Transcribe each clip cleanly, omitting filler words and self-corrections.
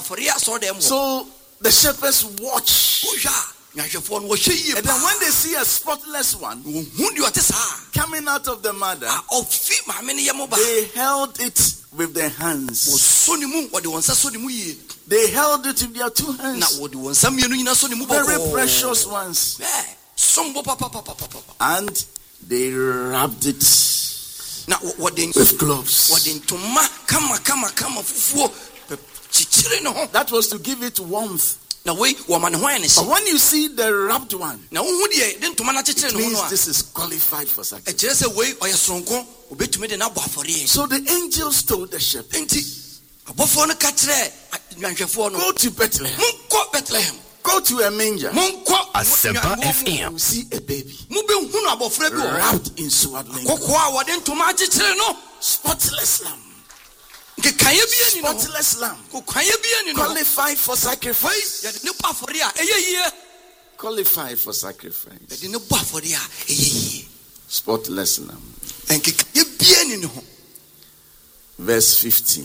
So the shepherds watch. And then when they see a spotless one coming out of the mother, they held it with their hands. They held it with their two hands. Very precious ones. And they wrapped it with gloves. That was to give it warmth. But when you see the wrapped one, it means this is qualified for sacrifice. So the angels told the shepherds, go to Bethlehem. Go to a manger. Asempa FM. You see a baby wrapped in swaddling spotless lamb. Spotless lamb. Qualified for sacrifice. Qualified for sacrifice. Spotless lamb. Verse 15.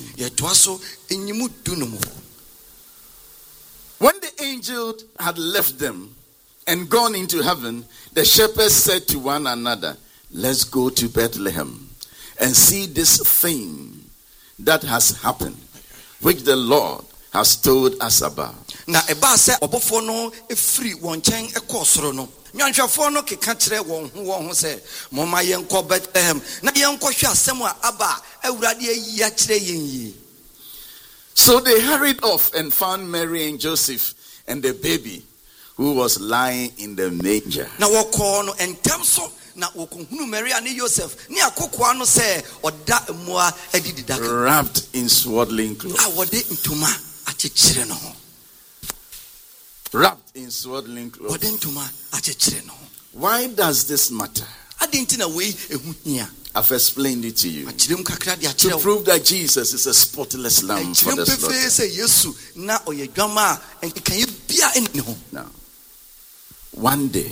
When the angel had left them and gone into heaven, the shepherds said to one another, let's go to Bethlehem and see this thing that has happened, which the Lord has told us about. Na eba se obofo no efiri won chen ekosoro no nyanhwefo no keka kire won ho se moma yenko Bethlehem na yenko hwe asem a aba awurade ayi a kire yenyi. So they hurried off and found Mary and Joseph and the baby who was lying in the manger. Na woko no entem so na wokunhunu Mary and Joseph ni akokwa no se oda emua adidida wrapped in swaddling clothes. Awode ntoma achechire no ho. Wrapped in swaddling clothes. Wode ntoma achechire no ho. Why does this matter? Adentina we ehu hia. I've explained it to you to prove that Jesus is a spotless lamb for the slaughter. Now, one day,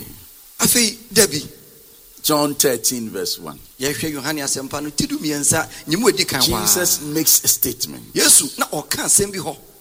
John 13 verse 1, Jesus makes a statement.